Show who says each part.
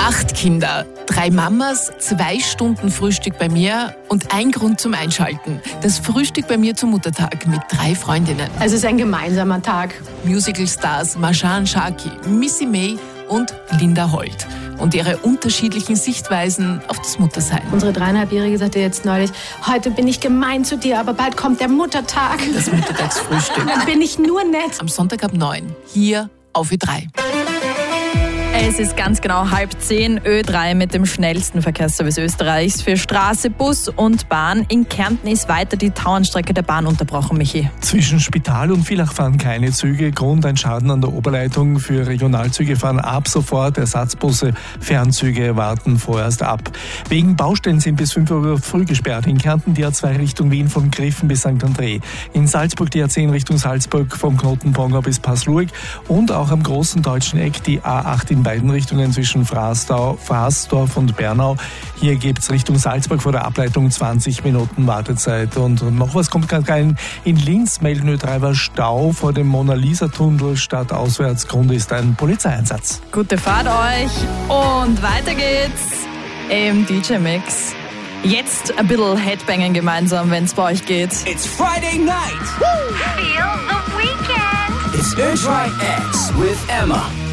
Speaker 1: 8 Kinder, 3 Mamas, 2 Stunden Frühstück bei mir und ein Grund zum Einschalten. Das Frühstück bei mir zum Muttertag mit 3 Freundinnen.
Speaker 2: Es ist ein gemeinsamer Tag.
Speaker 1: Musicalstars Marjan Sharkey, Missy May und Linda Holt. Und ihre unterschiedlichen Sichtweisen auf das Muttersein.
Speaker 2: Unsere 3,5-Jährige sagte jetzt neulich, heute bin ich gemein zu dir, aber bald kommt der Muttertag.
Speaker 1: Das Muttertagsfrühstück.
Speaker 2: Dann bin ich nur nett.
Speaker 1: Am Sonntag ab 9, hier auf Ö3.
Speaker 3: Es ist ganz genau 9:30, Ö3 mit dem schnellsten Verkehrsservice Österreichs für Straße, Bus und Bahn. In Kärnten ist weiter die Tauernstrecke der Bahn unterbrochen, Michi.
Speaker 4: Zwischen Spital und Villach fahren keine Züge. Grund ein Schaden an der Oberleitung. Für Regionalzüge fahren ab sofort Ersatzbusse. Fernzüge warten vorerst ab. Wegen Baustellen sind bis 5 Uhr früh gesperrt. In Kärnten die A2 Richtung Wien von Griffen bis St. André. In Salzburg die A10 Richtung Salzburg vom Knoten Pongau bis Passluig. Und auch am großen deutschen Eck die A8 in beiden Richtungen zwischen Fraßdorf und Bernau. Hier gibt es Richtung Salzburg vor der Ableitung 20 Minuten Wartezeit. Und noch was kommt gerade rein. In Linz melden Ö3 war Stau vor dem Mona-Lisa-Tunnel. Stadtauswärts Grund ist ein Polizeieinsatz.
Speaker 3: Gute Fahrt euch und weiter geht's im DJ-Mix. Jetzt ein bisschen Headbangen gemeinsam, wenn's bei euch geht.
Speaker 5: It's Friday night. Woo!
Speaker 6: Feel the weekend.
Speaker 5: It's Ö3X with Emma.